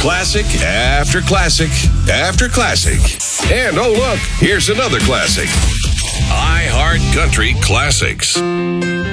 Classic after classic after classic. And oh, look, here's another classic. iHeart Country Classics.